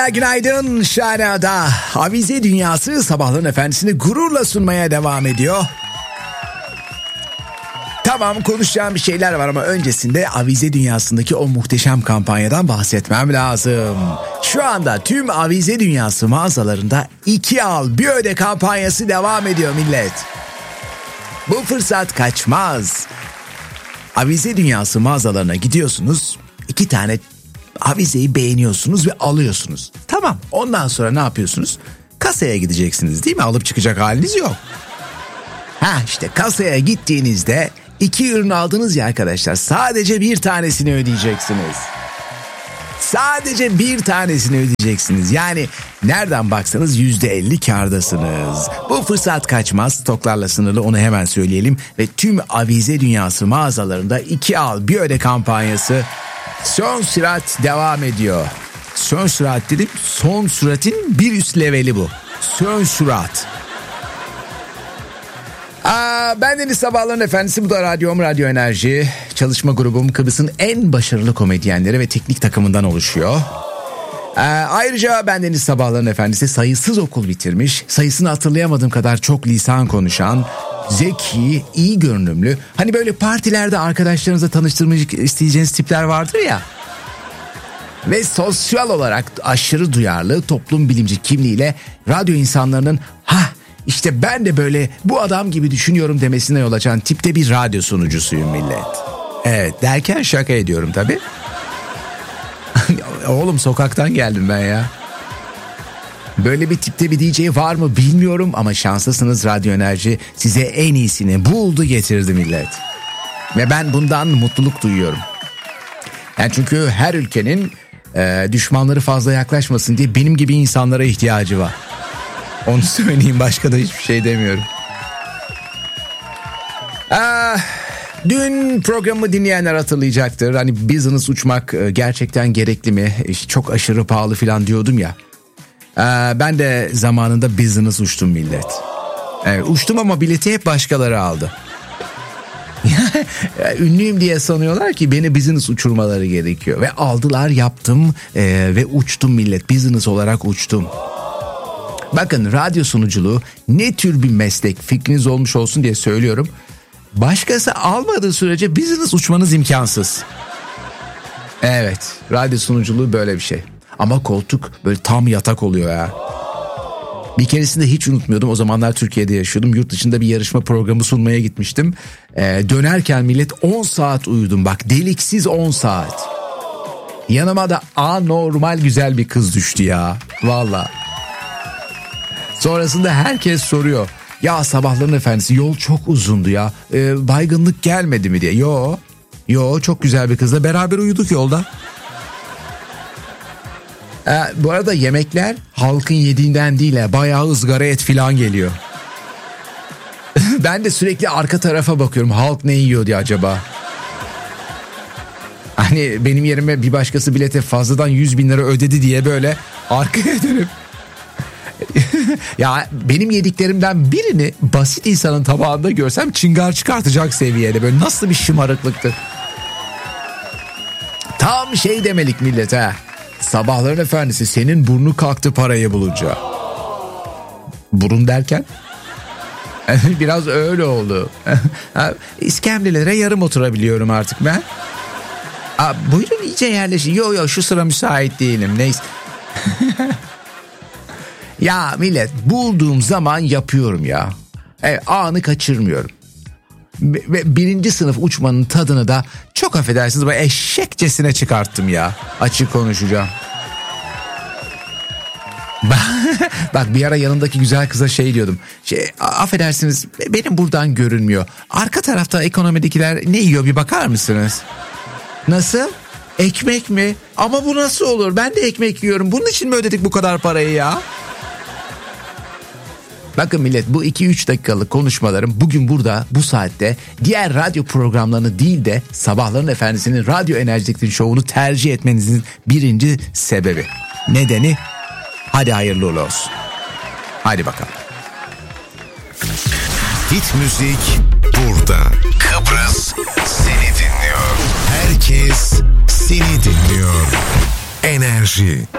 Günaydın Şahana'da. Avize Dünyası sabahların efendisini gururla sunmaya devam ediyor. Tamam, konuşacağım bir şeyler var ama öncesinde Avize Dünyası'ndaki o muhteşem kampanyadan bahsetmem lazım. Şu anda tüm Avize Dünyası mağazalarında 2 al 1 öde kampanyası devam ediyor millet. Bu fırsat kaçmaz. Avize Dünyası mağazalarına gidiyorsunuz, 2 tane avizeyi beğeniyorsunuz ve alıyorsunuz. Tamam, ondan sonra ne yapıyorsunuz? Kasaya gideceksiniz değil mi? Alıp çıkacak haliniz yok. İşte kasaya gittiğinizde 2 ürün aldınız ya arkadaşlar, sadece bir tanesini ödeyeceksiniz. Sadece bir tanesini ödeyeceksiniz. Yani nereden baksanız %50 kârdasınız. Bu fırsat kaçmaz, stoklarla sınırlı, onu hemen söyleyelim. Ve tüm Avize Dünyası mağazalarında 2 al 1 öde kampanyası son sürat devam ediyor. Son sürat dedim, son süratin bir üst leveli bu. Son sürat. Bendeniz sabahların efendisi, bu da Radyo Enerji. Çalışma grubum Kıbrıs'ın en başarılı komedyenleri ve teknik takımından oluşuyor. Ayrıca bendeniz sabahların efendisi sayısız okul bitirmiş, sayısını hatırlayamadığım kadar çok lisan konuşan, zeki, iyi görünümlü, hani böyle partilerde arkadaşlarınıza tanıştırmak isteyeceğiniz tipler vardır ya. Ve sosyal olarak aşırı duyarlı, toplum bilimci kimliğiyle radyo insanlarının İşte ben de böyle bu adam gibi düşünüyorum demesine yol açan tipte bir radyo sunucusuyum millet. Evet, derken şaka ediyorum tabii. Oğlum, sokaktan geldim ben ya. Böyle bir tipte bir DJ var mı bilmiyorum ama şanslısınız, Radyo Enerji size en iyisini buldu getirdi millet. Ve ben bundan mutluluk duyuyorum. Yani çünkü her ülkenin düşmanları fazla yaklaşmasın diye benim gibi insanlara ihtiyacı var. Onu söyleyeyim, başka da hiçbir şey demiyorum. Dün programı dinleyenler hatırlayacaktır. Hani business uçmak gerçekten gerekli mi? Çok aşırı pahalı falan diyordum ya. Ben de zamanında business uçtum millet. Evet, uçtum ama bileti hep başkaları aldı. Ünlüyüm diye sanıyorlar ki beni business uçurmaları gerekiyor. Ve aldılar, yaptım ve uçtum millet. Business olarak uçtum. Bakın, radyo sunuculuğu ne tür bir meslek, fikriniz olmuş olsun diye söylüyorum. Başkası almadığı sürece business uçmanız imkansız. Evet, radyo sunuculuğu böyle bir şey. Ama koltuk böyle tam yatak oluyor ya. Bir keresinde hiç unutmuyordum, o zamanlar Türkiye'de yaşıyordum. Yurt dışında bir yarışma programı sunmaya gitmiştim. Dönerken millet 10 saat uyudum, bak deliksiz 10 saat. Yanıma da anormal güzel bir kız düştü ya, vallahi. Sonrasında herkes soruyor. Ya sabahların efendisi, yol çok uzundu ya. Baygınlık gelmedi mi diye. Yo, çok güzel bir kızla beraber uyuduk yolda. Bu arada yemekler halkın yediğinden değil, bayağı ızgara et falan geliyor. Ben de sürekli arka tarafa bakıyorum, halk ne yiyor diye acaba. Hani benim yerime bir başkası bilete fazladan 100.000 lira ödedi diye böyle arkaya dönüp ya benim yediklerimden birini basit insanın tabağında görsem çıngar çıkartacak seviyede, böyle nasıl bir şımarıklıktır. Tam şey demelik millet ha. Sabahların efendisi, senin burnu kalktı parayı bulunca. Burun derken? Biraz öyle oldu. İskemlelere yarım oturabiliyorum artık ben. Buyurun iyice yerleşin. Yo şu sıra müsait değilim. Neyse. Ya millet, bulduğum zaman yapıyorum ya. Anı kaçırmıyorum. Ve 1. sınıf uçmanın tadını da çok affedersiniz böyle eşekçesine çıkarttım ya. Açık konuşacağım. Bak bir ara yanındaki güzel kıza şey diyordum. Affedersiniz, benim buradan görünmüyor. Arka tarafta ekonomidekiler ne yiyor bir bakar mısınız? Nasıl? Ekmek mi? Ama bu nasıl olur? Ben de ekmek yiyorum. Bunun için mi ödedik bu kadar parayı ya? Bakın millet, bu 2-3 dakikalık konuşmalarım bugün burada bu saatte diğer radyo programlarını değil de Sabahların Efendisi'nin Radyo Enerji'deki şovunu tercih etmenizin birinci sebebi. Nedeni? Hadi hayırlı uğurlu olsun. Hadi bakalım. Hit müzik burada. Kıbrıs seni dinliyor. Herkes seni dinliyor. Enerji.